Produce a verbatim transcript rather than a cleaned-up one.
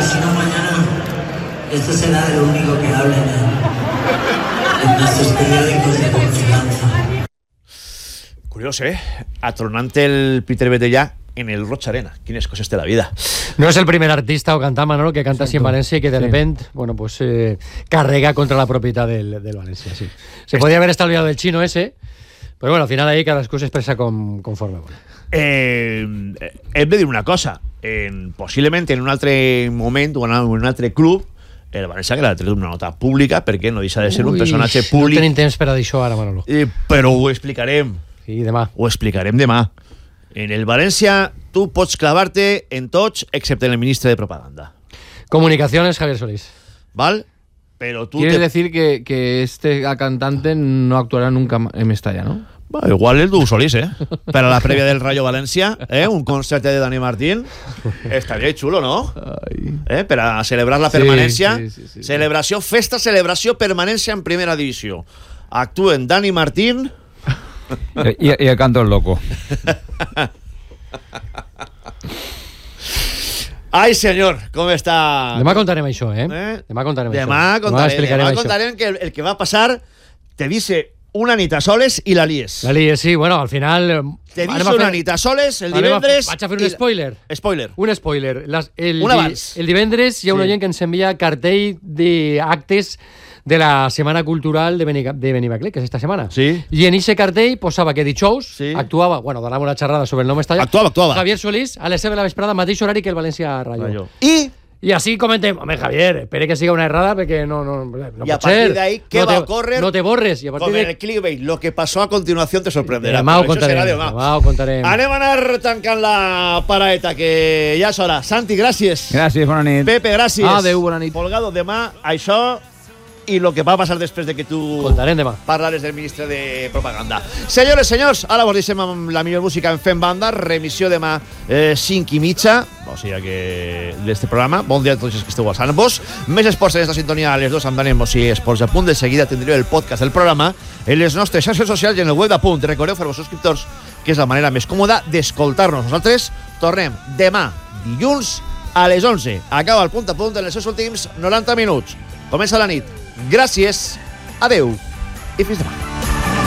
si no mañana esto será de lo único que hablen en, en nuestros periódicos de confianza. Curioso, ¿eh? Atronante el Peter Betellà en el Roig Arena. Quines coses de la vida. No es el primer artista o cantante, Manolo, que canta así en Valencia y que de Sí. repente, bueno, pues eh, carrega contra la propiedad del, del Valencia, sí. Se podía haber estalviado el chino ese, pero bueno, al final ahí cada cosa expresa con, conforme. Bueno. Eh, hem de dir una cosa. En, possiblement en un altre moment o en un altre club el València que l'ha tret una nota pública perquè no deixa de ser un Ui, personatge no públic. tenim temps per a dir això ara, Manolo. Eh, però ho explicarem. Sí, demà. Ho explicarem demà. En el València tu pots clavar-te en tots excepte en el ministre de propaganda. Comunicaciones, Javier Solís. ¿Val? Pero tú Quiere te... decir que, que este cantante no actuará nunca en Mestalla, ¿no? Va, igual el du Solís, eh? Per a la prèvia del Rayo València, eh? Un concert de Dani Martín. Estaria xulo, no? Ay. Eh? Per a celebrar la Sí, permanència. sí, sí, sí, Celebració, festa, celebració, permanència en primera divisió. Actuen Dani Martín... Y, y el canto es loco. Ai, senyor, com està... Demà contarem això, eh? Eh? Demà contarem Demà això. contarem, explicarem demà això. contarem que el, el que va passar te dice una nit a soles i la lies. La lies, sí, bueno, al final... eh, Te anem dice a fer- una nit a soles el anem a- divendres... Vaig a fer un i- spoiler. Spoiler. Un spoiler. Les, el, Un di- abans. el divendres hi ha un Sí. oient que ens envia cartell d'actes de la Setmana Cultural de, Beni, de Benimaclet, que és esta setmana. Sí. I en ese cartell posava que dijous Sí. actuava, bueno, donava una xerrada sobre el nom Mestalla. Actuava, actuava. Javier Solís, a les set de la vesprada, mateix horari que el València Rayo. Rayo. I... I així comentem, home, Javier, espere que siga una errada perquè no, no, no Y a pot ser. partir de ahí, ¿qué no va te, a ocurrir? No te borres. I a partir Con de... el clickbait, lo que pasó a continuación te sorprenderá. Demà ho Però això contarem. serà demà. Demà ho contarem. Anem a anar tancant la paraeta, que ja és hora. Santi, gràcies. Gràcies, bona nit. Pepe, gràcies. Adéu, bona nit. Folgado, demà, això i lo que va passar després de que tu Contarem demà. parlares del ministre de propaganda. Senyores, senyors, ara vos deixem amb la millor música en Fem Banda, remissió demà eh, cinc i mitja, o sigui que d'este programa. Bon dia a tots els que esteu alçant-vos. Més esports en esta sintonia a les dues amb Dani Mossi Esports a punt. De seguida tindreu el podcast del programa en les nostres xarxes socials i en el web de Punt. Recordeu fer-vos subscriptors, que és la manera més còmoda d'escoltar-nos. Nosaltres tornem demà, dilluns, a les onze. Acaba el Punt a Punt en els seus últims noranta minuts. Comença la nit. Gràcies, adeu i fins demà.